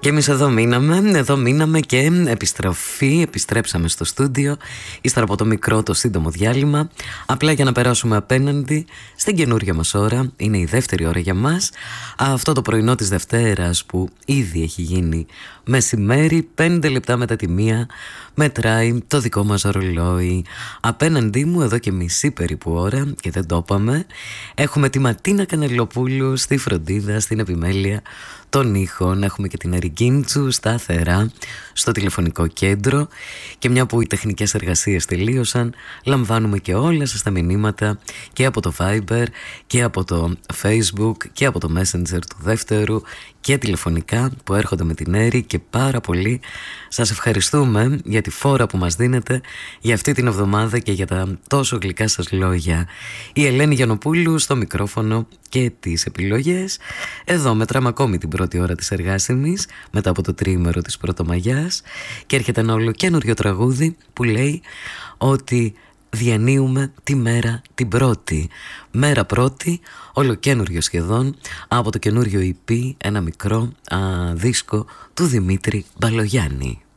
Και εμείς εδώ μείναμε και επιστρέψαμε στο στούντιο ύστερα από το μικρό, το σύντομο διάλειμμα, απλά για να περάσουμε απέναντι στην καινούργια μας ώρα. Είναι η δεύτερη ώρα για μας, αυτό το πρωινό της Δευτέρας που ήδη έχει γίνει μεσημέρι. 5 λεπτά μετά τη 1 μετράει το δικό μας ρολόι. Απέναντί μου εδώ και μισή περίπου ώρα, και δεν το είπαμε, έχουμε τη Ματίνα Κανελοπούλου στη φροντίδα, στην επιμέλεια των ήχων. Έχουμε και την Ερικίντσου σταθερά στο τηλεφωνικό κέντρο. Και μια που οι τεχνικές εργασίες τελείωσαν, λαμβάνουμε και όλα σας τα μηνύματα και από το Viber και από το Facebook και από το Messenger του δεύτερου και τηλεφωνικά που έρχονται με την Έρη, και πάρα πολύ σας ευχαριστούμε για τη φόρα που μας δίνετε για αυτή την εβδομάδα και για τα τόσο γλυκά σας λόγια. Η Ελένη Γιαννοπούλου στο μικρόφωνο και τις επιλογές. Εδώ μετράμε ακόμη την πρώτη ώρα της εργάσιμης μετά από το τριήμερο της Πρωτομαγιάς, και έρχεται ένα ολοκαίνουριο τραγούδι που λέει ότι διανύουμε τη μέρα την πρώτη. Μέρα πρώτη, ολοκαίνουριο σχεδόν, από το καινούριο EP, ένα μικρό δίσκο του Δημήτρη Μπαλογιάννη.